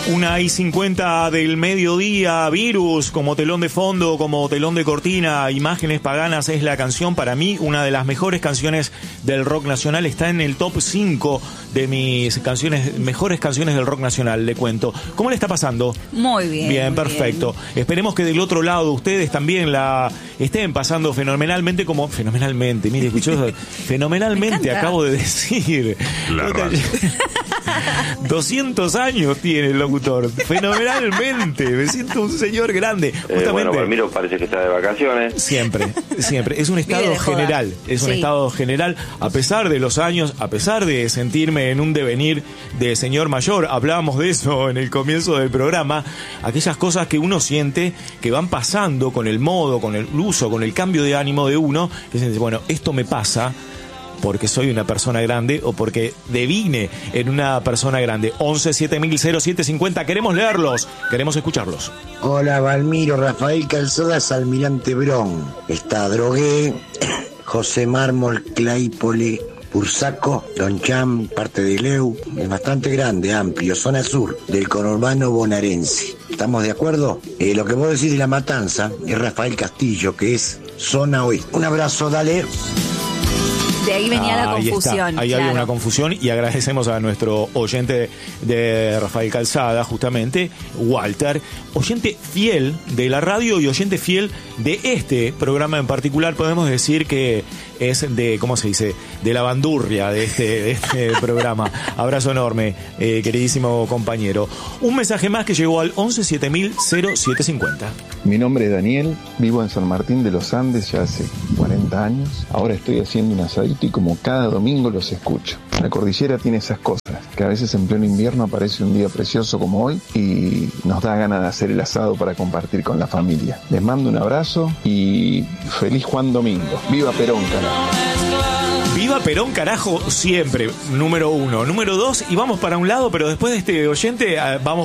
1:50 del mediodía, Virus como telón de fondo, como telón de cortina, Imágenes Paganas es la canción, para mí una de las mejores canciones del rock nacional, está en el top 5 de mis canciones, mejores canciones del rock nacional, le cuento. ¿Cómo le está pasando? Muy bien. Bien, muy perfecto. Bien. Esperemos que del otro lado ustedes también la estén pasando fenomenalmente, mire, escuchó, fenomenalmente acabo de decir. 200 años tiene el locutor, fenomenalmente, me siento un señor grande. Justamente, bueno, Palmiro parece que está de vacaciones. Siempre, es un estado general, un estado general, a pesar de los años, a pesar de sentirme en un devenir de señor mayor, hablábamos de eso en el comienzo del programa, aquellas cosas que uno siente que van pasando con el modo, con el uso, con el cambio de ánimo de uno, que dice, bueno, esto me pasa porque soy una persona grande o porque devine en una persona grande. 11-7000-0750, queremos leerlos, queremos escucharlos. Hola, Valmiro, Rafael Calzadas, Almirante Brón. Está Drogué, José Mármol, Claypole, Bursaco, Don Cham, parte de Leu. Es bastante grande, amplio, zona sur del conurbano bonaerense. ¿Estamos de acuerdo? Lo que vos decís de La Matanza es Rafael Castillo, que es zona oeste. Un abrazo, dale. De ahí venía la confusión. Ahí había una confusión y agradecemos a nuestro oyente de Rafael Calzada, justamente, Walter, oyente fiel de la radio y oyente fiel de este programa en particular. Podemos decir que es de, ¿cómo se dice?, de la bandurria de este programa. Abrazo enorme, queridísimo compañero. Un mensaje más que llegó al 11-7000-0750. Mi nombre es Daniel, vivo en San Martín de los Andes ya hace 40 años. Ahora estoy haciendo un asadito y como cada domingo los escucho. La cordillera tiene esas cosas, que a veces en pleno invierno aparece un día precioso como hoy y nos da ganas de hacer el asado para compartir con la familia. Les mando un abrazo y feliz Juan Domingo. ¡Viva Perón, carajo! Viva Perón, carajo, siempre, número 1. Número 2, y vamos para un lado, pero después de este oyente, vamos